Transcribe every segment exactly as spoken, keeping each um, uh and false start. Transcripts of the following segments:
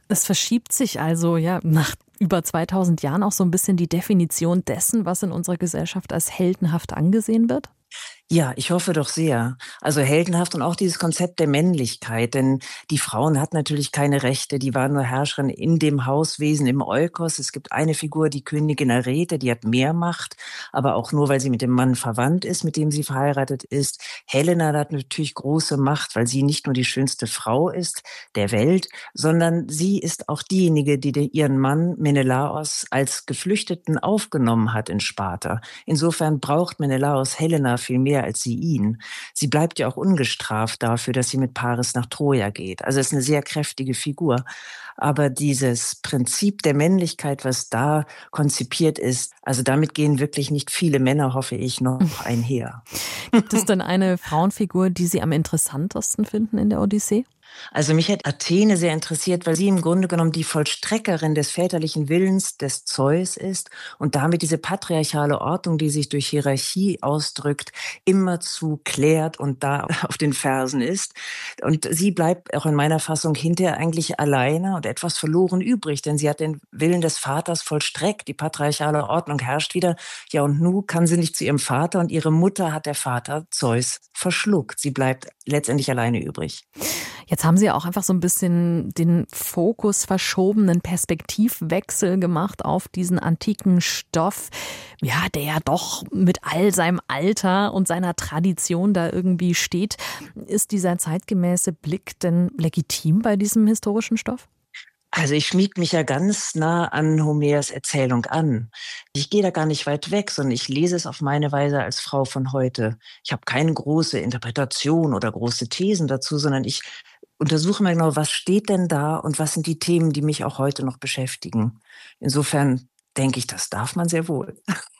Es verschiebt sich also ja nach über zweitausend Jahren auch so ein bisschen die Definition dessen, was in unserer Gesellschaft als heldenhaft angesehen wird? Ja, ich hoffe doch sehr. Also heldenhaft und auch dieses Konzept der Männlichkeit, denn die Frauen hatten natürlich keine Rechte, die waren nur Herrscherin in dem Hauswesen, im Eukos. Es gibt eine Figur, die Königin Arete, die hat mehr Macht, aber auch nur, weil sie mit dem Mann verwandt ist, mit dem sie verheiratet ist. Helena hat natürlich große Macht, weil sie nicht nur die schönste Frau ist der Welt, sondern sie ist auch diejenige, die den- ihren Mann Menelaos als Geflüchteten aufgenommen hat in Sparta. Insofern braucht Menelaos Helena viel mehr als sie ihn. Sie bleibt ja auch ungestraft dafür, dass sie mit Paris nach Troja geht. Also es ist eine sehr kräftige Figur. Aber dieses Prinzip der Männlichkeit, was da konzipiert ist, also damit gehen wirklich nicht viele Männer, hoffe ich, noch einher. Gibt es denn eine Frauenfigur, die Sie am interessantesten finden in der Odyssee? Also mich hat Athene sehr interessiert, weil sie im Grunde genommen die Vollstreckerin des väterlichen Willens des Zeus ist und damit diese patriarchale Ordnung, die sich durch Hierarchie ausdrückt, immerzu klärt und da auf den Fersen ist. Und sie bleibt auch in meiner Fassung hinterher eigentlich alleine und etwas verloren übrig, denn sie hat den Willen des Vaters vollstreckt. Die patriarchale Ordnung herrscht wieder. Ja, und nun kann sie nicht zu ihrem Vater und ihre Mutter hat der Vater Zeus verschluckt. Sie bleibt letztendlich alleine übrig. Jetzt haben Sie ja auch einfach so ein bisschen den Fokus verschobenen Perspektivwechsel gemacht auf diesen antiken Stoff, ja, der ja doch mit all seinem Alter und seiner Tradition da irgendwie steht. Ist dieser zeitgemäße Blick denn legitim bei diesem historischen Stoff? Also ich schmieg mich ja ganz nah an Homers Erzählung an. Ich gehe da gar nicht weit weg, sondern ich lese es auf meine Weise als Frau von heute. Ich habe keine große Interpretation oder große Thesen dazu, sondern ich untersuche mal genau, was steht denn da und was sind die Themen, die mich auch heute noch beschäftigen. Insofern denke ich, das darf man sehr wohl.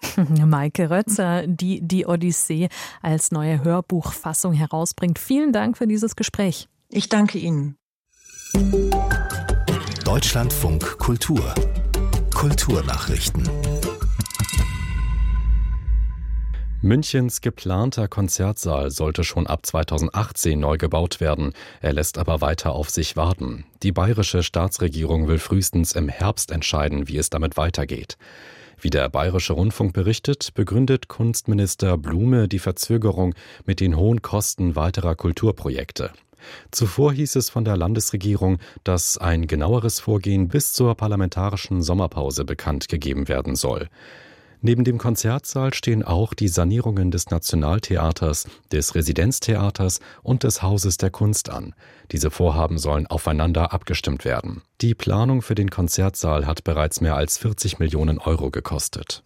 Maike Rötzer, die die Odyssee als neue Hörbuchfassung herausbringt. Vielen Dank für dieses Gespräch. Ich danke Ihnen. Deutschlandfunk Kultur. Kulturnachrichten. Münchens geplanter Konzertsaal sollte schon ab zweitausendachtzehn neu gebaut werden. Er lässt aber weiter auf sich warten. Die bayerische Staatsregierung will frühestens im Herbst entscheiden, wie es damit weitergeht. Wie der Bayerische Rundfunk berichtet, begründet Kunstminister Blume die Verzögerung mit den hohen Kosten weiterer Kulturprojekte. Zuvor hieß es von der Landesregierung, dass ein genaueres Vorgehen bis zur parlamentarischen Sommerpause bekannt gegeben werden soll. Neben dem Konzertsaal stehen auch die Sanierungen des Nationaltheaters, des Residenztheaters und des Hauses der Kunst an. Diese Vorhaben sollen aufeinander abgestimmt werden. Die Planung für den Konzertsaal hat bereits mehr als vierzig Millionen Euro gekostet.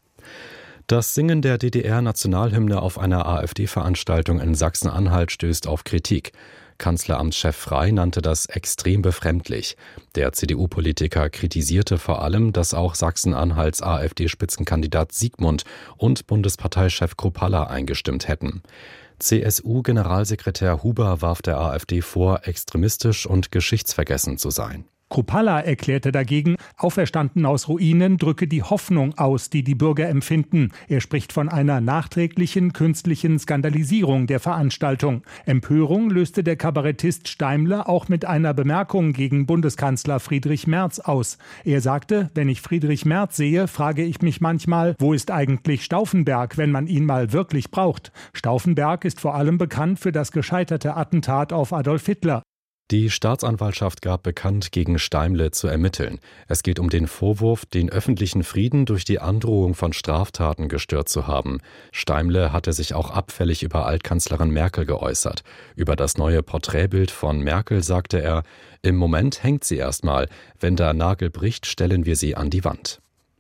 Das Singen der D D R-Nationalhymne auf einer AfD-Veranstaltung in Sachsen-Anhalt stößt auf Kritik. Kanzleramtschef Frey nannte das extrem befremdlich. Der C D U-Politiker kritisierte vor allem, dass auch Sachsen-Anhalts AfD-Spitzenkandidat Siegmund und Bundesparteichef Kruppalla eingestimmt hätten. C S U-Generalsekretär Huber warf der AfD vor, extremistisch und geschichtsvergessen zu sein. Kruppalla erklärte dagegen, auferstanden aus Ruinen drücke die Hoffnung aus, die die Bürger empfinden. Er spricht von einer nachträglichen künstlichen Skandalisierung der Veranstaltung. Empörung löste der Kabarettist Steimler auch mit einer Bemerkung gegen Bundeskanzler Friedrich Merz aus. Er sagte, wenn ich Friedrich Merz sehe, frage ich mich manchmal, wo ist eigentlich Stauffenberg, wenn man ihn mal wirklich braucht? Stauffenberg ist vor allem bekannt für das gescheiterte Attentat auf Adolf Hitler. Die Staatsanwaltschaft gab bekannt, gegen Steimle zu ermitteln. Es geht um den Vorwurf, den öffentlichen Frieden durch die Androhung von Straftaten gestört zu haben. Steimle hatte sich auch abfällig über Altkanzlerin Merkel geäußert. Über das neue Porträtbild von Merkel sagte er, im Moment hängt sie erstmal. Wenn der Nagel bricht, stellen wir sie an die Wand.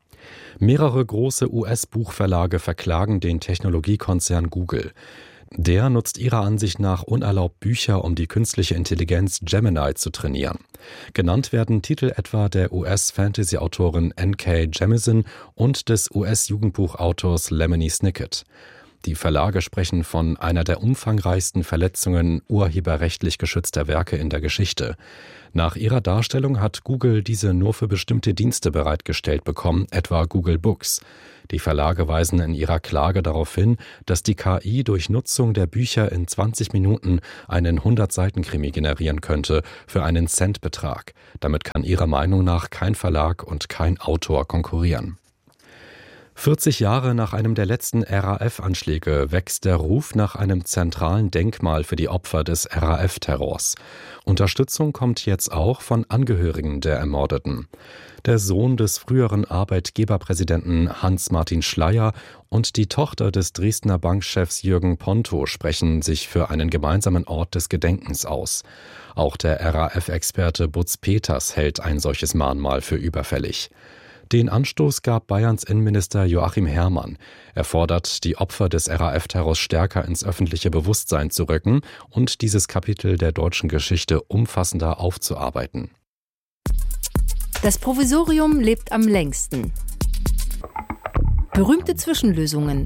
Mehrere große U S-Buchverlage verklagen den Technologiekonzern Google. Der nutzt ihrer Ansicht nach unerlaubt Bücher, um die künstliche Intelligenz Gemini zu trainieren. Genannt werden Titel etwa der U S-Fantasy-Autorin N K Jemisin und des U S-Jugendbuchautors Lemony Snicket. Die Verlage sprechen von einer der umfangreichsten Verletzungen urheberrechtlich geschützter Werke in der Geschichte. Nach ihrer Darstellung hat Google diese nur für bestimmte Dienste bereitgestellt bekommen, etwa Google Books. Die Verlage weisen in ihrer Klage darauf hin, dass die K I durch Nutzung der Bücher in zwanzig Minuten einen hundert-Seiten-Krimi generieren könnte für einen Centbetrag. Damit kann ihrer Meinung nach kein Verlag und kein Autor konkurrieren. vierzig Jahre nach einem der letzten R A F-Anschläge wächst der Ruf nach einem zentralen Denkmal für die Opfer des R A F-Terrors. Unterstützung kommt jetzt auch von Angehörigen der Ermordeten. Der Sohn des früheren Arbeitgeberpräsidenten Hans-Martin Schleyer und die Tochter des Dresdner Bankchefs Jürgen Ponto sprechen sich für einen gemeinsamen Ort des Gedenkens aus. Auch der R A F-Experte Butz Peters hält ein solches Mahnmal für überfällig. Den Anstoß gab Bayerns Innenminister Joachim Herrmann. Er fordert, die Opfer des R A F-Terrors stärker ins öffentliche Bewusstsein zu rücken und dieses Kapitel der deutschen Geschichte umfassender aufzuarbeiten. Das Provisorium lebt am längsten. Berühmte Zwischenlösungen.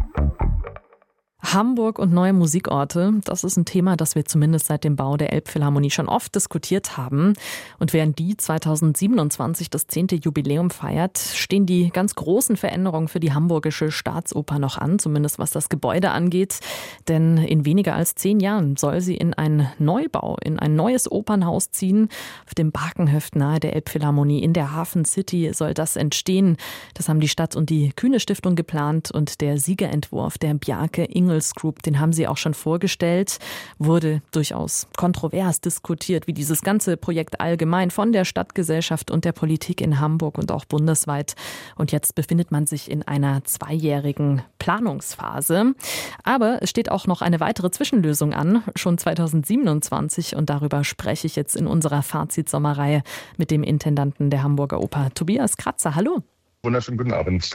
Hamburg und neue Musikorte, das ist ein Thema, das wir zumindest seit dem Bau der Elbphilharmonie schon oft diskutiert haben. Und während die zweitausendsiebenundzwanzig das zehnte Jubiläum feiert, stehen die ganz großen Veränderungen für die Hamburgische Staatsoper noch an, zumindest was das Gebäude angeht. Denn in weniger als zehn Jahren soll sie in einen Neubau, in ein neues Opernhaus ziehen. Auf dem Barkenhöft nahe der Elbphilharmonie in der Hafen City soll das entstehen. Das haben die Stadt und die Kühne Stiftung geplant und der Siegerentwurf der Bjarke Ingels Group, den haben sie auch schon vorgestellt, wurde durchaus kontrovers diskutiert, wie dieses ganze Projekt allgemein von der Stadtgesellschaft und der Politik in Hamburg und auch bundesweit. Und jetzt befindet man sich in einer zweijährigen Planungsphase. Aber es steht auch noch eine weitere Zwischenlösung an, schon zweitausendsiebenundzwanzig. Und darüber spreche ich jetzt in unserer Fazit-Sommerreihe mit dem Intendanten der Hamburger Oper, Tobias Kratzer. Hallo. Wunderschönen guten Abend.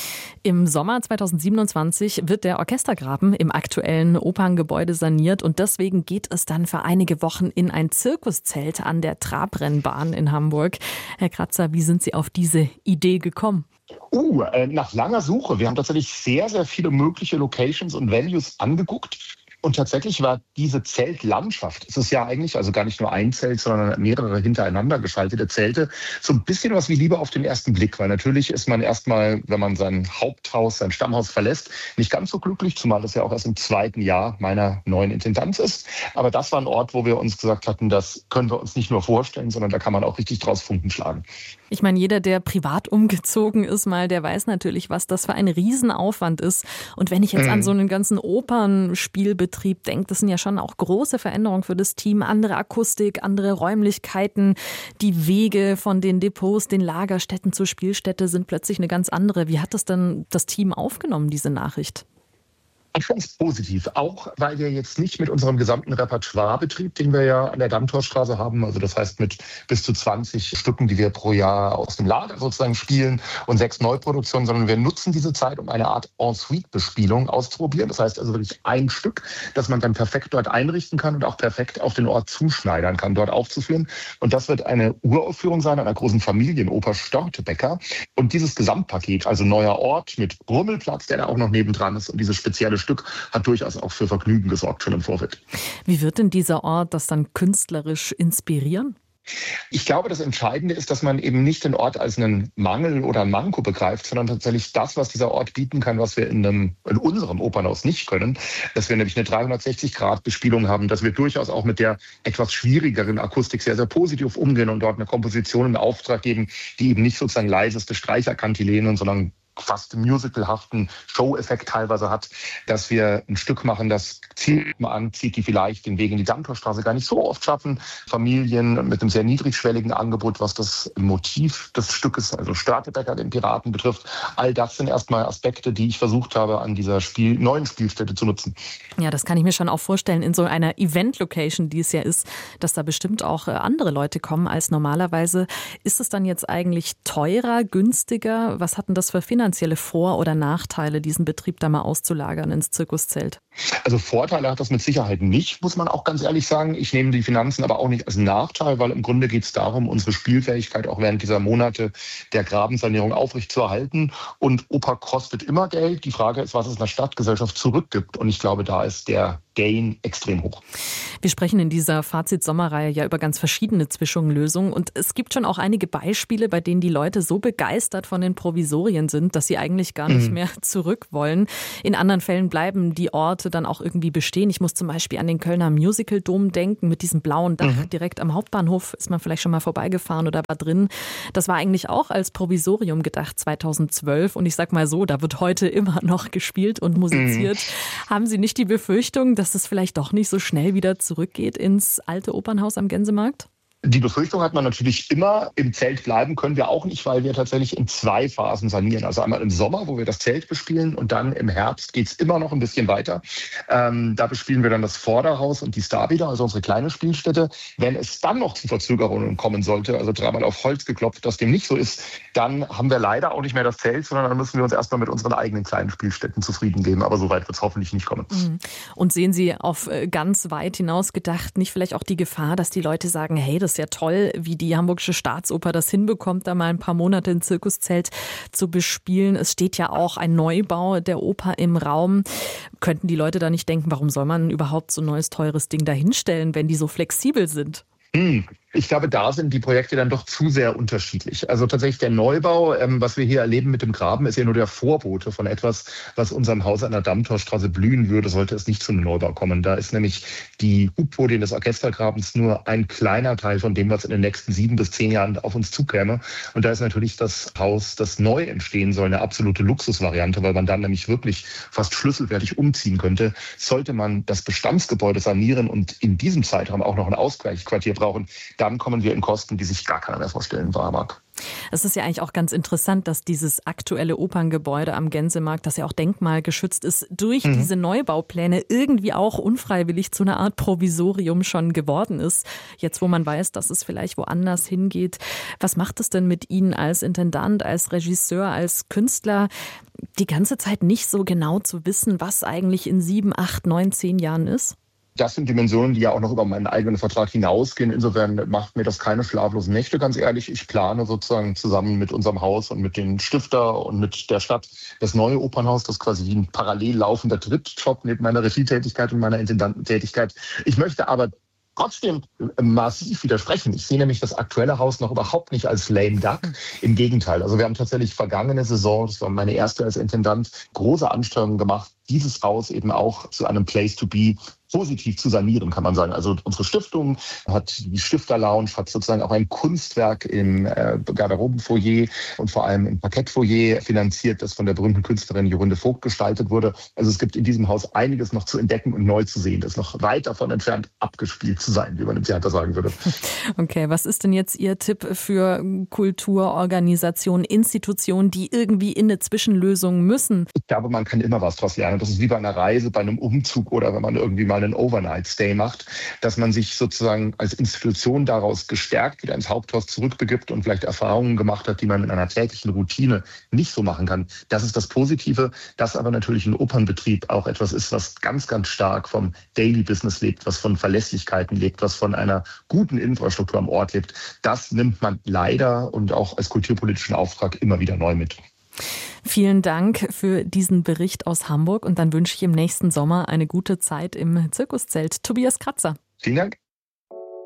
Im Sommer zweitausendsiebenundzwanzig wird der Orchestergraben im aktuellen Operngebäude saniert und deswegen geht es dann für einige Wochen in ein Zirkuszelt an der Trabrennbahn in Hamburg. Herr Kratzer, wie sind Sie auf diese Idee gekommen? Uh, äh, nach langer Suche. Wir haben tatsächlich sehr, sehr viele mögliche Locations und Venues angeguckt. Und tatsächlich war diese Zeltlandschaft, es ist ja eigentlich also gar nicht nur ein Zelt, sondern mehrere hintereinander geschaltete Zelte, so ein bisschen was wie Liebe auf den ersten Blick. Weil natürlich ist man erstmal, wenn man sein Haupthaus, sein Stammhaus verlässt, nicht ganz so glücklich, zumal es ja auch erst im zweiten Jahr meiner neuen Intendanz ist. Aber das war ein Ort, wo wir uns gesagt hatten, das können wir uns nicht nur vorstellen, sondern da kann man auch richtig draus Funken schlagen. Ich meine, jeder, der privat umgezogen ist mal, der weiß natürlich, was das für ein Riesenaufwand ist. Und wenn ich jetzt an so einen ganzen Opernspielbetrieb denke, das sind ja schon auch große Veränderungen für das Team. Andere Akustik, andere Räumlichkeiten, die Wege von den Depots, den Lagerstätten zur Spielstätte sind plötzlich eine ganz andere. Wie hat das denn das Team aufgenommen, diese Nachricht? Ich finde es positiv, auch weil wir jetzt nicht mit unserem gesamten Repertoirebetrieb, den wir ja an der Dammtorstraße haben, also das heißt mit bis zu zwanzig Stücken, die wir pro Jahr aus dem Lager sozusagen spielen und sechs Neuproduktionen, sondern wir nutzen diese Zeit, um eine Art Ensuite-Bespielung auszuprobieren. Das heißt also wirklich ein Stück, das man dann perfekt dort einrichten kann und auch perfekt auf den Ort zuschneidern kann, dort aufzuführen. Und das wird eine Uraufführung sein einer großen Familienoper Störtebeker. Und dieses Gesamtpaket, also neuer Ort mit Rummelplatz, der da auch noch nebendran ist und dieses spezielle Stück hat durchaus auch für Vergnügen gesorgt schon im Vorfeld. Wie wird denn dieser Ort das dann künstlerisch inspirieren? Ich glaube, das Entscheidende ist, dass man eben nicht den Ort als einen Mangel oder ein Manko begreift, sondern tatsächlich das, was dieser Ort bieten kann, was wir in, einem, in unserem Opernhaus nicht können, dass wir nämlich eine dreihundertsechzig Grad Bespielung haben, dass wir durchaus auch mit der etwas schwierigeren Akustik sehr, sehr positiv umgehen und dort eine Komposition in Auftrag geben, die eben nicht sozusagen leiseste Streicherkantilenen, sondern fast musicalhaften Show-Effekt teilweise hat, dass wir ein Stück machen, das zieht man anzieht, die vielleicht den Weg in die Dammtorstraße gar nicht so oft schaffen. Familien mit einem sehr niedrigschwelligen Angebot, was das Motiv des Stückes, also Störtebeker, den Piraten betrifft. All das sind erstmal Aspekte, die ich versucht habe, an dieser Spiel- neuen Spielstätte zu nutzen. Ja, das kann ich mir schon auch vorstellen, in so einer Event-Location, die es ja ist, dass da bestimmt auch andere Leute kommen als normalerweise. Ist es dann jetzt eigentlich teurer, günstiger? Was hat denn das für Finanzierung finanzielle Vor- oder Nachteile, diesen Betrieb da mal auszulagern ins Zirkuszelt? Also Vorteile hat das mit Sicherheit nicht, muss man auch ganz ehrlich sagen. Ich nehme die Finanzen aber auch nicht als Nachteil, weil im Grunde geht es darum, unsere Spielfähigkeit auch während dieser Monate der Grabensanierung aufrechtzuerhalten. Und Oper kostet immer Geld. Die Frage ist, was es einer Stadtgesellschaft zurückgibt. Und ich glaube, da ist der Gain extrem hoch. Wir sprechen in dieser Fazit-Sommerreihe ja über ganz verschiedene Zwischenlösungen. Und es gibt schon auch einige Beispiele, bei denen die Leute so begeistert von den Provisorien sind, dass sie eigentlich gar nicht mhm. mehr zurück wollen. In anderen Fällen bleiben die Orte dann auch irgendwie bestehen. Ich muss zum Beispiel an den Kölner Musical-Dom denken, mit diesem blauen Dach mhm. direkt am Hauptbahnhof. Ist man vielleicht schon mal vorbeigefahren oder war drin. Das war eigentlich auch als Provisorium gedacht zweitausendzwölf. Und ich sag mal so, da wird heute immer noch gespielt und musiziert. Mhm. Haben Sie nicht die Befürchtung, dass es vielleicht doch nicht so schnell wieder zurückgeht ins alte Opernhaus am Gänsemarkt? Die Befürchtung hat man natürlich immer. Im Zelt bleiben können wir auch nicht, weil wir tatsächlich in zwei Phasen sanieren. Also einmal im Sommer, wo wir das Zelt bespielen, und dann im Herbst geht es immer noch ein bisschen weiter. Ähm, da bespielen wir dann das Vorderhaus und die Starbäder, also unsere kleine Spielstätte. Wenn es dann noch zu Verzögerungen kommen sollte, also dreimal auf Holz geklopft, dass dem nicht so ist, dann haben wir leider auch nicht mehr das Zelt, sondern dann müssen wir uns erstmal mit unseren eigenen kleinen Spielstätten zufrieden geben. Aber so weit wird es hoffentlich nicht kommen. Und sehen Sie auf ganz weit hinaus gedacht nicht vielleicht auch die Gefahr, dass die Leute sagen, hey, das ist ja toll, wie die Hamburgische Staatsoper das hinbekommt, da mal ein paar Monate ein Zirkuszelt zu bespielen. Es steht ja auch ein Neubau der Oper im Raum. Könnten die Leute da nicht denken, warum soll man überhaupt so ein neues, teures Ding da hinstellen, wenn die so flexibel sind? Hm. Ich glaube, da sind die Projekte dann doch zu sehr unterschiedlich. Also tatsächlich der Neubau, ähm, was wir hier erleben mit dem Graben, ist ja nur der Vorbote von etwas, was unserem Haus an der Dammtorstraße blühen würde, sollte es nicht zu einem Neubau kommen. Da ist nämlich die Hubpodien des Orchestergrabens nur ein kleiner Teil von dem, was in den nächsten sieben bis zehn Jahren auf uns zukäme. Und da ist natürlich das Haus, das neu entstehen soll, eine absolute Luxusvariante, weil man dann nämlich wirklich fast schlüsselfertig umziehen könnte. Sollte man das Bestandsgebäude sanieren und in diesem Zeitraum auch noch ein Ausgleichsquartier brauchen, dann kommen wir in Kosten, die sich gar keiner mehr vorstellen mag. Es ist ja eigentlich auch ganz interessant, dass dieses aktuelle Operngebäude am Gänsemarkt, das ja auch denkmalgeschützt ist, durch mhm. diese Neubaupläne irgendwie auch unfreiwillig zu einer Art Provisorium schon geworden ist. Jetzt, wo man weiß, dass es vielleicht woanders hingeht. Was macht es denn mit Ihnen als Intendant, als Regisseur, als Künstler, die ganze Zeit nicht so genau zu wissen, was eigentlich in sieben, acht, neun, zehn Jahren ist? Das sind Dimensionen, die ja auch noch über meinen eigenen Vertrag hinausgehen. Insofern macht mir das keine schlaflosen Nächte, ganz ehrlich. Ich plane sozusagen zusammen mit unserem Haus und mit den Stifter und mit der Stadt das neue Opernhaus, das quasi wie ein parallel laufender Drittjob neben meiner Regietätigkeit und meiner Intendantentätigkeit. Ich möchte aber trotzdem massiv widersprechen. Ich sehe nämlich das aktuelle Haus noch überhaupt nicht als lame duck. Im Gegenteil. Also wir haben tatsächlich vergangene Saison, das war meine erste als Intendant, große Anstrengungen gemacht, dieses Haus eben auch zu einem Place to be positiv zu sanieren, kann man sagen. Also unsere Stiftung hat die Stifter-Lounge, hat sozusagen auch ein Kunstwerk im äh, Garderobenfoyer und vor allem im Parkettfoyer finanziert, das von der berühmten Künstlerin Jorunde Vogt gestaltet wurde. Also es gibt in diesem Haus einiges noch zu entdecken und neu zu sehen. Das ist noch weit davon entfernt, abgespielt zu sein, wie man im Theater sagen würde. Okay, was ist denn jetzt Ihr Tipp für Kulturorganisationen, Institutionen, die irgendwie in eine Zwischenlösung müssen? Ich glaube, man kann immer was draus lernen. Das ist wie bei einer Reise, bei einem Umzug oder wenn man irgendwie mal einen Overnight-Stay macht, dass man sich sozusagen als Institution daraus gestärkt wieder ins Haupthaus zurückbegibt und vielleicht Erfahrungen gemacht hat, die man in einer täglichen Routine nicht so machen kann. Das ist das Positive, dass aber natürlich ein Opernbetrieb auch etwas ist, was ganz, ganz stark vom Daily Business lebt, was von Verlässlichkeiten lebt, was von einer guten Infrastruktur am Ort lebt. Das nimmt man leider und auch als kulturpolitischen Auftrag immer wieder neu mit. Vielen Dank für diesen Bericht aus Hamburg und dann wünsche ich im nächsten Sommer eine gute Zeit im Zirkuszelt. Tobias Kratzer. Vielen Dank.